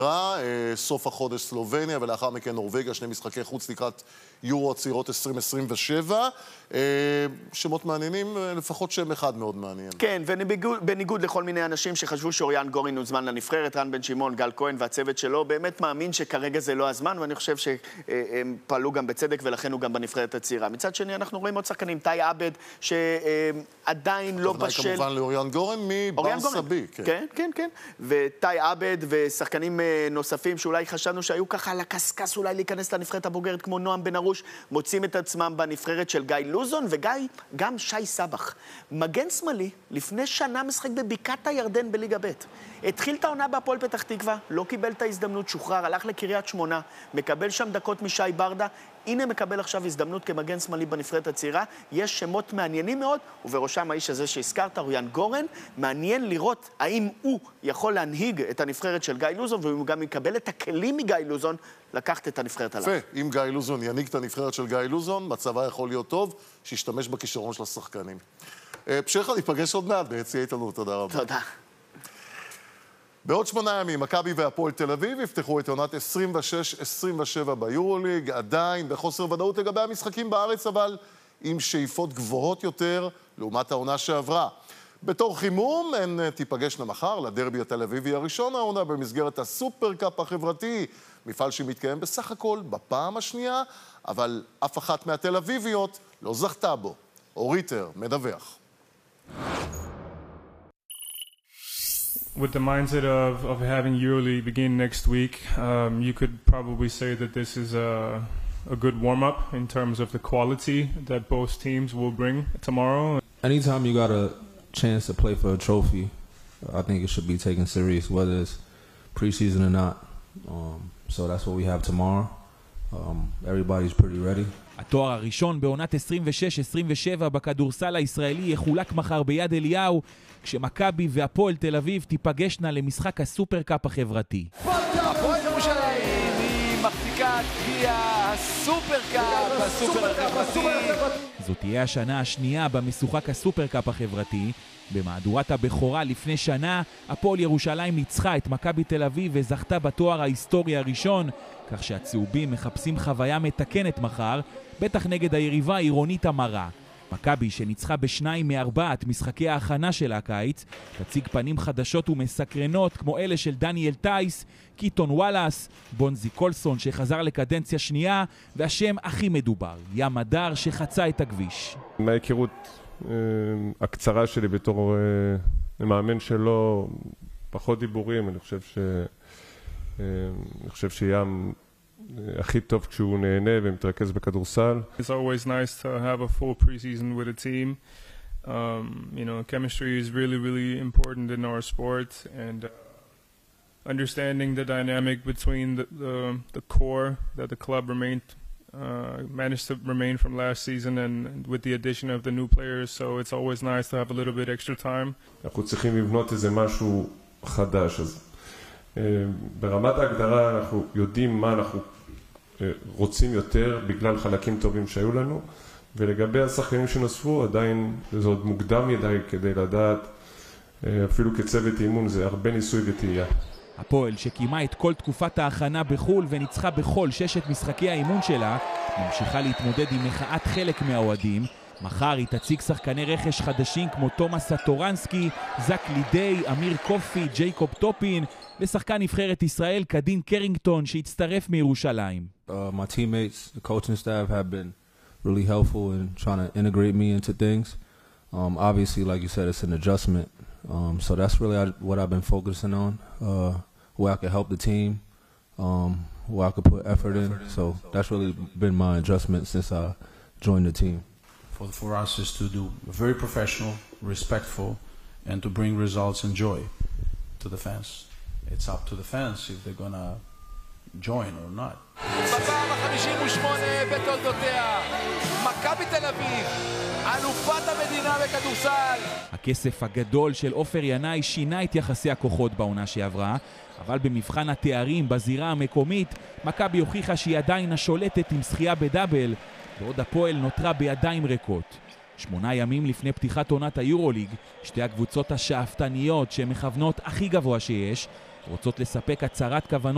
סוף החודש סלובניה ולאחר מכן נורווגיה, שני משחקי חוץ לקראת יורו הצעירות 2027. שמות מעניינים, לפחות שם אחד מאוד מעניין. כן, ובניגוד לכל מיני אנשים שחשבו שאוריאן גורן הוא זמן לנבחרת, רן בן שמעון, גל כהן והצוות שלו, באמת מאמין שכרגע זה לא הזמן, ואני חושב שהם פעלו גם בצדק ולכן הוא גם בנבחרת הצעירה. מצד שני, אנחנו רואים עוד שחקנים, טאי עבד, שעדיין לא בשל... כמובן לאוריאן גורן מברסה בי. כן, כן, כן. וטאי עבד ושחקנים נוספים שאולי חשבנו שהיו ככה על הקסקס אולי להיכנס לנבחרת הבוגרת כמו נועם בן ארוש, מוצאים את עצמם בנבחרת של גיא לוזון, וגם שי סבח. מגן שמאלי, לפני שנה משחק בבקעת הירדן בליגה ב'. התחיל את העונה בהפועל פתח תקווה, לא קיבל את ההזדמנות, שוחרר, הלך לקריית שמונה, מקבל שם דקות משי ברדה, הנה מקבל עכשיו הזדמנות כמגן שמאלי בנבחרת הצעירה. יש שמות מעניינים מאוד, ובראשם האיש הזה שהזכרת, אוריאן גורן. מעניין לראות האם הוא יכול להנהיג את הנבחרת של גיא לוזון, והוא גם יקבל את הכלים מגיא לוזון לקחת את הנבחרת עליו. אם גיא לוזון ינהיג את הנבחרת של גיא לוזון, מצבה יכול להיות טוב, שישתמש בכישרון של השחקנים. פשחה, ניפגש עוד מעט, ביציע איתנו, תודה רבה. תודה. בעוד 8 ימים, מכבי והפועל תל אביב יפתחו את עונת 26-27 ביורוליג, עדיין בחוסר ודאות לגבי המשחקים בארץ, אבל עם שאיפות גבוהות יותר לעומת העונה שעברה. בתור חימום, הן תיפגשנה מחר לדרבי התל אביבי הראשון העונה במסגרת הסופרקאפ החברתי, מפעל שמתקיים בסך הכל בפעם השנייה, אבל אף אחת מהתל אביביות לא זכתה בו. אוריטר מדווח. With the mindset of having EuroLeague begin next week, you could probably say that this is a good warm-up in terms of the quality that both teams will bring tomorrow. Anytime you got a chance to play for a trophy, I think it should be taken serious, whether it's preseason or not. So that's what we have tomorrow. Everybody's pretty ready. התואר הראשון בעונת 26-27 בכדורסל הישראלי יחולק מחר ביד אליהו, כשמכבי והפועל תל אביב תיפגשנה למשחק הסופרקאפ החברתי. הפועל ירושלים היא מחזיקה גביע הסופרקאפ החברתי. זאת תהיה השנה השנייה במשוחק הסופרקאפ החברתי. במהדורת הבכורה לפני שנה, הפועל ירושלים ניצחה את מכבי תל אביב וזכתה בתואר ההיסטורי הראשון, כך שהצהובים מחפשים חוויה מתקנת מחר, בטח נגד היריבה העירונית המרה. מכבי שניצחה בשניים מארבעת משחקי ההכנה של הקיץ, תציג פנים חדשות ומסקרנות כמו אלה של דניאל טייס, קיטון וואלאס, בונזי קולסון שחזר לקדנציה שנייה, והשם הכי מדובר, ים הדר שחצה את הכביש. מההיכרות הקצרה שלי בתור מאמן שלו, פחות דיבורים, אני חושב שים הכי טוב כשהוא נהנה ומתרכז בכדורסל. It's always nice to have a full preseason with a team. Chemistry is really important in our sport, and understanding the dynamic between the core that the club managed to remain from last season, and with the addition of the new players, so it's always nice to have a little bit extra time. אנחנו צריכים לבנות איזה משהו חדש, אז ברמת ההגדרה אנחנו יודעים מה אנחנו רוצים יותר בגלל חלקים טובים שהיו לנו, ולגבי השחקנים שנוספו עדיין זה עוד מוקדם מדי כדי לדעת, אפילו כצוות אימון זה הרבה ניסוי וטעייה. הפועל שקיימה את כל תקופת ההכנה בחול וניצחה בכל 6 משחקי האימון שלה, ממשיכה להתמודד עם מחאת חלק מהאוהדים. מחר היא תציג שחקני רכש חדשים כמו תומאס סטורנסקי, זק לידי, אמיר קופי, ג'ייקוב טופין, ושחקן נבחרת ישראל קדין קרינגטון שהצטרף מירושלים. My teammates, the coaching staff have been really helpful in trying to integrate me into things. Obviously, like you said, it's an adjustment. So that's really what I've been focusing on, where I could help the team, where I could put effort in. So that's really been my adjustment since I joined the team. For us is to do very professional, respectful, and to bring results and joy to the fans. It's up to the fans if they're gonna join or not. בפעם ה-58 בתולדותיה, מכבי תל אביב, אלופת המדינה בכדורסל. הכסף הגדול של עופר ינאי שינה את יחסי הכוחות בעונה שעברה, אבל במבחן התארים בזירה המקומית, מכבי הוכיחה שהיא עדיין השולטת עם זכייה בדאבל, ועוד הפועל נותרה בידיים ריקות. 8 ימים לפני פתיחת עונת היורוליג, שתי הקבוצות השאפתניות שמכוונות הכי גבוה שיש, רוצות לספק הצהרת כוונות